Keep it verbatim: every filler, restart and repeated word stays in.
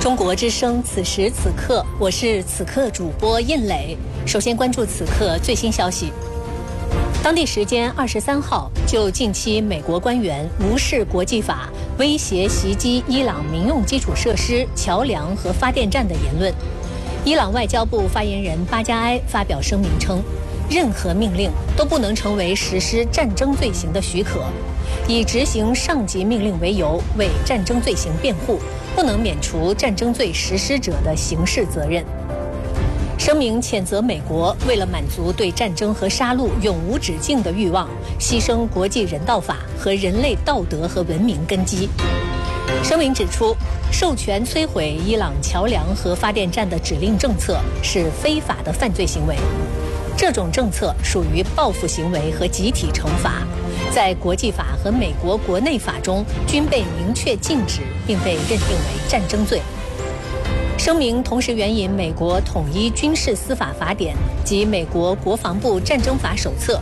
中国之声，此时此刻，我是此刻主播印磊。首先关注此刻最新消息。当地时间二十三号，就近期美国官员无视国际法、威胁袭击伊朗民用基础设施、桥梁和发电站的言论，伊朗外交部发言人巴加埃发表声明称，任何命令都不能成为实施战争罪行的许可，以执行上级命令为由为战争罪行辩护，不能免除战争罪实施者的刑事责任。声明谴责美国为了满足对战争和杀戮永无止境的欲望，牺牲国际人道法和人类道德和文明根基。声明指出，授权摧毁伊朗桥梁和发电站的指令政策是非法的犯罪行为，这种政策属于报复行为和集体惩罚，在国际法和美国国内法中均被明确禁止，并被认定为战争罪。声明同时援引美国统一军事司法法典及美国国防部战争法手册